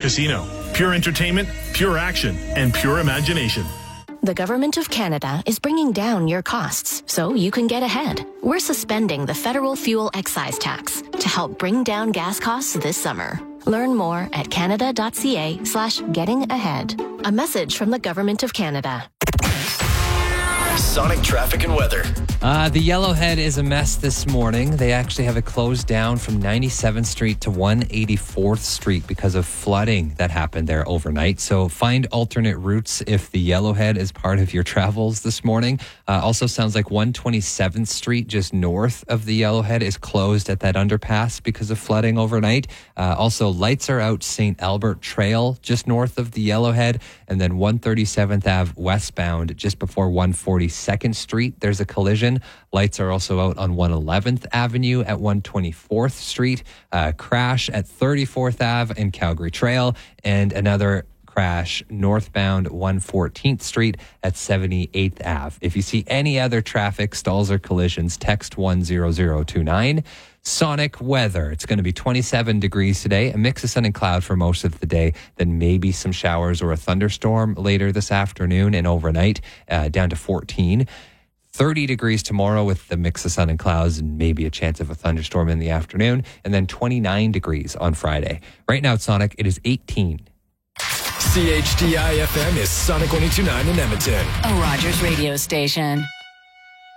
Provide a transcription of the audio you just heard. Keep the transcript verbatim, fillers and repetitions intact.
Casino. Pure entertainment, pure action, and pure imagination. The Government of Canada is bringing down your costs so you can get ahead. We're suspending the federal fuel excise tax to help bring down gas costs this summer. Learn more at canada.ca slash getting ahead. A message from the Government of Canada. Sonic traffic and weather. Uh, the Yellowhead is a mess this morning. They actually have it closed down from ninety-seventh Street to one hundred eighty-fourth Street because of flooding that happened there overnight. So find alternate routes if the Yellowhead is part of your travels this morning. Uh, also sounds like one hundred twenty-seventh Street, just north of the Yellowhead, is closed at that underpass because of flooding overnight. Uh, also, lights are out Saint Albert Trail, just north of the Yellowhead. And then one hundred thirty-seventh Avenue westbound, just before one hundred forty-second Street, there's a collision. Lights are also out on one hundred eleventh Avenue at one hundred twenty-fourth Street. Uh, crash at thirty-fourth Avenue and Calgary Trail. And another crash northbound one hundred fourteenth Street at seventy-eighth Avenue. If you see any other traffic stalls or collisions, text one zero zero two nine. Sonic weather. It's going to be twenty-seven degrees today, a mix of sun and cloud for most of the day, then maybe some showers or a thunderstorm later this afternoon and overnight, uh, down to fourteen. thirty degrees tomorrow with the mix of sun and clouds and maybe a chance of a thunderstorm in the afternoon, and then twenty-nine degrees on Friday. Right now at Sonic, it is eighteen. C H D I F M is Sonic one oh two point nine in Edmonton. A Rogers radio station.